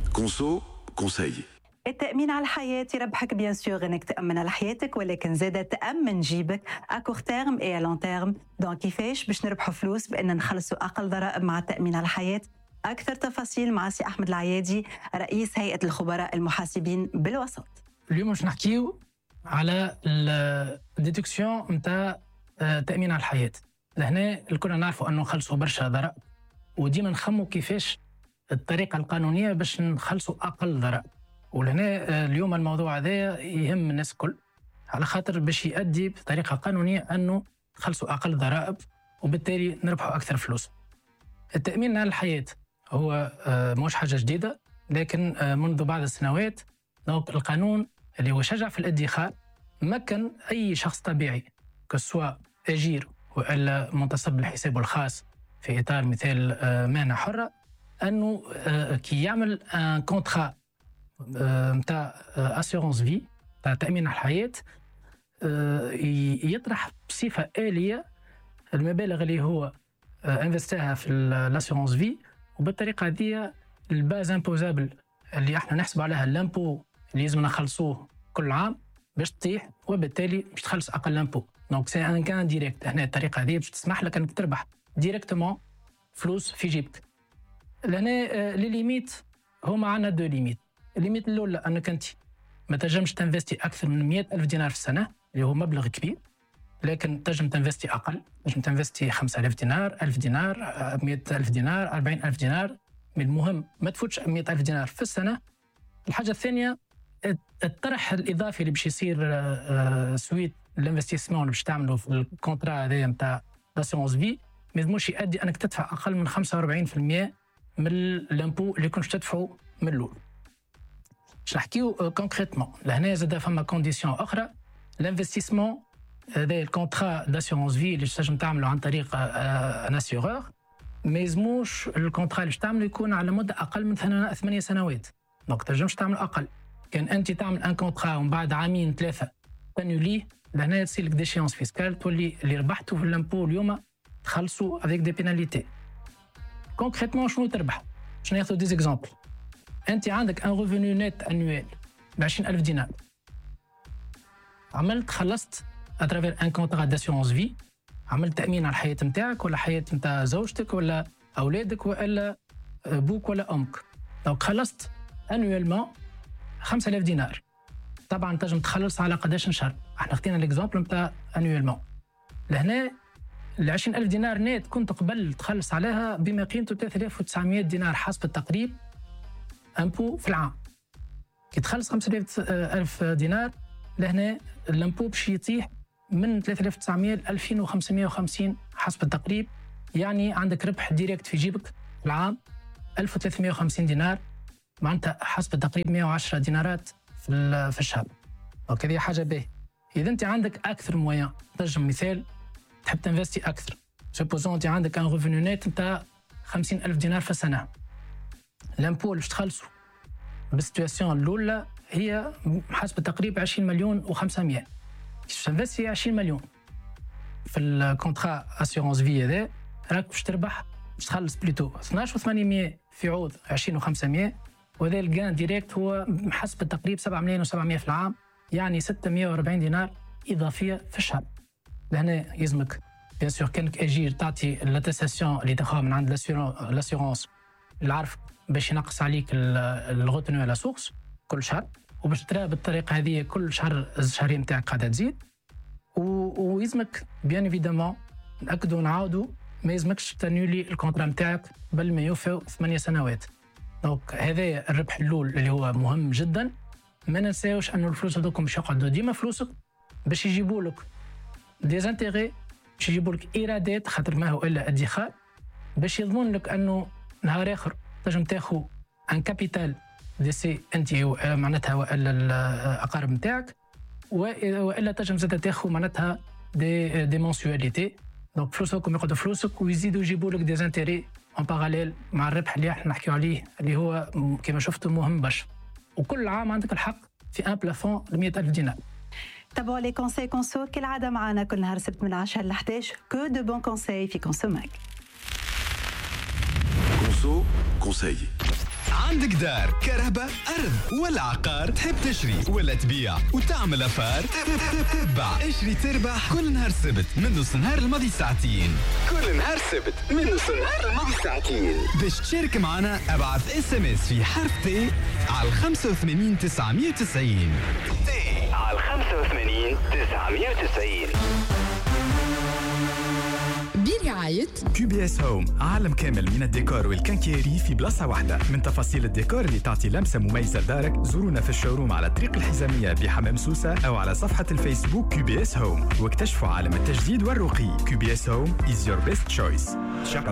كونسو كونساي. التأمين على الحياة يربحك بيان سور انك تأمن على حياتك، ولكن زادة تأمن جيبك اكور تيرم اي لون تيرم. دونك كيفاش باش نربحوا فلوس بان نخلصوا اقل ضرائب مع التأمين على الحياة؟ اكثر تفاصيل مع سي احمد العيادي رئيس هيئة الخبراء المحاسبين بالوسط. اليوم باش نحكيو على الديدكسيون نتاع تأمين على الحياة. لهنا الكل نعرفوا انه نخلصوا برشا ضرائب، وديما نخموا كيفاش الطريقة القانونية باش نخلصوا اقل ضرائب. ولهنا اليوم الموضوع هذا يهم الناس الكل، على خاطر باش يؤدي بطريقة قانونية أنه نخلصوا أقل ضرائب وبالتالي نربحوا أكثر فلوس. التأمين على الحياة هو مش حاجة جديدة، لكن منذ بعض السنوات القانون اللي هو شجع في الادخار مكن أي شخص طبيعي كسواء أجير وإلا منتصب بالحساب الخاص في إطار مثال مهنة حرة أنه كي يعمل كونترا نتاع اسيورونس في تاع تأمين على الحياة يطرح بصفة آلية المبالغ اللي هو انفستاها في الاسيورونس في، وبالطريقة هذه الباز امبوزابل اللي احنا نحسب عليها الامبو اللي لازم نخلصوه كل عام باش تطيح، وبالتالي باش تخلص اقل امبو. دونك سي ان كان ديريكت. هنا الطريقة هذه باش تسمح لك انك تربح ديريكتومون فلوس في جيبك. لهنا لي ليميت هما عندنا دو ليميت. الليميت الأولى أنك أنت ما تنجمش تنفستي أكثر من 100,000 دينار في السنة، اللي هو مبلغ كبير، لكن تنجم تنفستي أقل، تنجم تنفستي 5,000 دينار، 1,000 دينار، 100,000 دينار، 40,000 دينار. من المهم ما تفوتش 100,000 دينار في السنة. الحاجة الثانية الطرح الإضافي اللي باش يصير سويت الانفستيسمون اللي باش تعملوا في الكونترا هذايا نتاع لاسيونس في ما يلزموش يؤدي أنك تدفع أقل من 45% من الامبو اللي كنت تدفعوا من الأول. باش نحكيو كونكريتمون. لهنا زاد فما كونديسيون اخرى. الانفستيسمون هذا الكونترا داسيورونس في اللي تنجم تعمله عن طريق ان اسيورور ما يلزموش الكونترا اللي تعمله يكون على مده اقل من 8 سنوات. دونك تنجمش تعمل اقل. كان انت تعمل ان كونترا ومن بعد عامين 3 تانيوليه، لهنا تصير لك ديشيونس فيسكال تولي اللي ربحتوا في الامبو اليوم تخلصوا افيك دي بيناليتي. كونكريتمون شنو تربح؟ باش ناخذ دي زيكزامبل. أنت عندك ان ريفوني نت أنويل ب 20,000 دينار، عملت خلصت اترافير ان كونترا داسيورونس في، عملت تأمين على الحياة نتاعك ولا حياة نتاع زوجتك ولا أولادك ولا بوك ولا أمك. دونك خلصت أنويلمون 5,000 دينار. طبعا تنجم تخلص على قداش شهر، احنا خدينا الاكزامبل نتاع أنويلمون. لهنا ال 20,000 دينار نت كنت قبل تخلص عليها بما قيمته 3,900 دينار حسب التقريب امبو في العام. كي تخلص 5,000 دينار لهنا الامبو باش يطيح من 3,900 ل 2,550 حسب التقريب، يعني عندك ربح ديريكت في جيبك في العام 1,350 دينار، معناتها حسب التقريب 110 دينارات في الشهر. دونك هذه حاجه باهيه. اذا انت عندك اكثر مويان، تنجم مثال تحب تنفستي اكثر، سوبوزون انت عندك ان ريفوني نت نتاع 50,000 دينار في السنه، الامبو اللي باش تخلصوا بالسيتواسيون الاولى هي حسب التقريب 20,500,000. كيفاش تنفستي 20 مليون في الكونترا اسيورونس في هذا، راك باش تربح باش تخلص بليتو 12,800 في عوض 20,500، وهذا الجان ديريكت هو حسب التقريب 7,700,000 في العام، يعني 640 دينار اضافيه في الشهر. لهنا يلزمك بيان سور كانك اجير تعطي لاتيساسيون اللي تاخذها من عند لاسيورونس اللي عارف باش ينقص عليك الغوتنو على سورس كل شهر، وباش ترى بالطريقه هذه كل شهر الشهريه نتاعك قاعده تزيد. ويلزمك بيان ايفيدامون ناكدوا ونعاودوا ما يلزمكش تانيولي الكونترا نتاعك بل ما يوفوا 8 سنوات. دونك هذا الربح الاول اللي هو مهم جدا. ما ننساوش انه الفلوس هذوكم باش يقعدوا ديما فلوسك باش يجيبوا لك دي زانتيغي، باش يجيبوا لك ايرادات، خاطر ما هو الا ادخار، باش يضمن لك انه نهار اخر تنجم تاخذ ان كابيتال دي سي انت معناتها والا الاقارب نتاعك، والا تنجم زاد تاخذ معناتها دي مونسيواليتي. دونك فلوسكم يقعدوا فلوسك ويزيدوا يجيبوا لك دي زانتيري اون باراليل مع الربح اللي احنا نحكيو عليه اللي هو كما شفتوا مهم برشا. وكل عام عندك الحق في ان بلافون ل 100,000 دينار. تابعوا لي كونساي كونسو كالعاده معنا كل نهار سبت من 10 ل 11. كو دو بون كونساي في كونسو ماك. كونسو كونساي عندك دار كهرباء أرض ولا عقار تحب تشري ولا تبيع وتعمل أفار تبع اشري تربح كل نهار سبت من نص نهار الماضي ساعتين كل نهار سبت من نص نهار الماضي ساعتين باش تشارك معنا ابعث اس ام اس في حرف تي على 85 990 تي على 85 990 برعاية كيو بي اس هوم، عالم كامل من الديكور والكنكيري في بلاصة واحدة. من تفاصيل الديكور اللي تعطي لمسة مميزة لدارك زورونا في الشوروم على طريق الحزامية بحمام سوسة أو على صفحة الفيسبوك كيو بي اس هوم واكتشفوا عالم التجديد والرقي. كيو بي اس هوم is your best choice.